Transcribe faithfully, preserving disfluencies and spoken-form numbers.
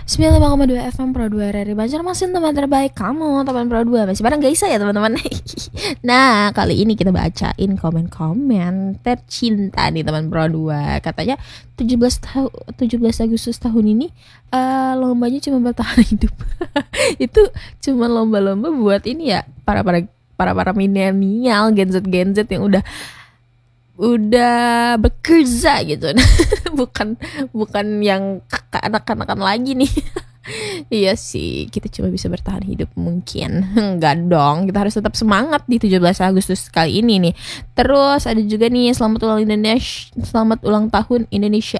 sembilan puluh lima koma dua F M Pro dua R R I Banjarmasin, teman terbaik kamu, teman Pro dua. Masih bareng Gaisa ya teman-teman. Nah, kali ini kita bacain komen-komen tercinta nih teman Pro dua. Katanya tujuh belas tahu tujuh belas Agustus tahun ini uh, lombanya cuma bertahan hidup. Itu cuma lomba-lomba buat ini ya, para para para para milenial, Gen Z Gen Z yang udah udah bekerja gitu. bukan bukan yang anak-anakan lagi nih. Iya sih, kita cuma bisa bertahan hidup mungkin. Enggak dong, kita harus tetap semangat di tujuh belas Agustus kali ini nih. Terus ada juga nih, selamat ulang Indonesia, selamat ulang tahun Indonesia